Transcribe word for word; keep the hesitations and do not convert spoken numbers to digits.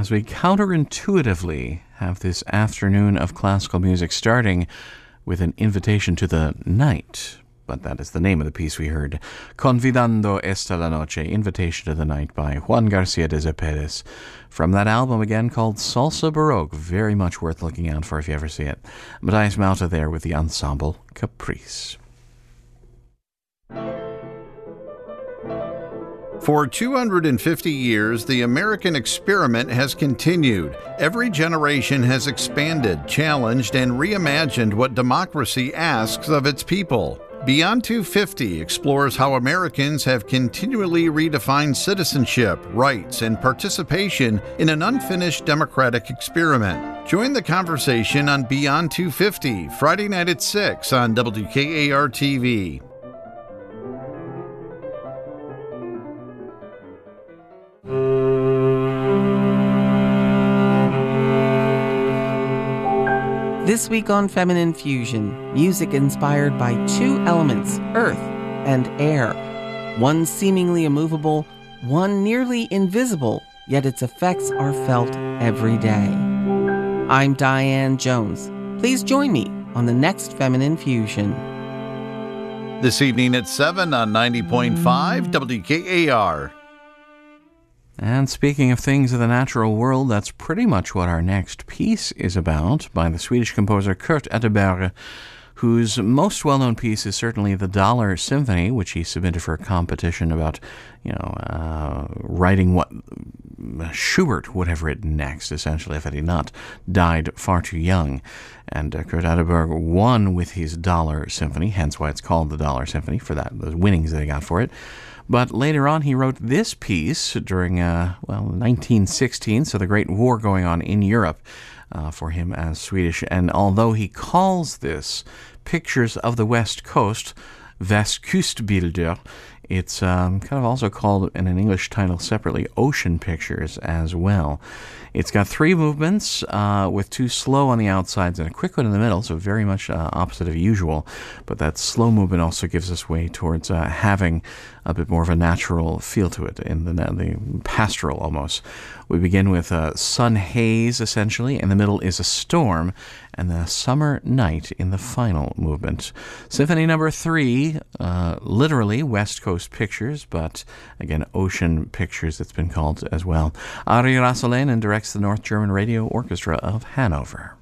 as we counterintuitively have this afternoon of classical music starting with an invitation to the night. But that is the name of the piece we heard. Convidando esta la noche, Invitation to the Night by Juan Garcia de Zepedis. From that album again called Salsa Baroque. Very much worth looking out for if you ever see it. Matthias Mauta there with the ensemble Caprice. For two hundred fifty years, the American experiment has continued. Every generation has expanded, challenged, and reimagined what democracy asks of its people. Beyond two fifty explores how Americans have continually redefined citizenship, rights, and participation in an unfinished democratic experiment. Join the conversation on Beyond two fifty, Friday night at six on W K A R T V. This week on Feminine Fusion, music inspired by two elements, earth and air. One seemingly immovable, one nearly invisible, yet its effects are felt every day. I'm Diane Jones. Please join me on the next Feminine Fusion. This evening at seven on ninety point five W K A R. And speaking of things of the natural world, that's pretty much what our next piece is about, by the Swedish composer Kurt Atterberg, whose most well-known piece is certainly the Dollar Symphony, which he submitted for a competition about, you know, uh, writing what Schubert would have written next, essentially, if he had not died far too young. And uh, Kurt Atterberg won with his Dollar Symphony, hence why it's called the Dollar Symphony, for that those winnings that he got for it. But later on, he wrote this piece during, uh, well, nineteen sixteen, so the Great War going on in Europe uh, for him as Swedish. And although he calls this Pictures of the West Coast, Västkustbilder, it's um, kind of also called in an English title separately, Ocean Pictures as well. It's got three movements uh, with two slow on the outsides and a quick one in the middle, so very much uh, opposite of usual. But that slow movement also gives us way towards uh, having a bit more of a natural feel to it, in the, the pastoral almost. We begin with a sun haze, essentially. In the middle is a storm, and the summer night in the final movement. Symphony number three, uh, literally West Coast Pictures, but again, Ocean Pictures it's been called as well. Ari Rasmussen directs the North German Radio Orchestra of Hanover.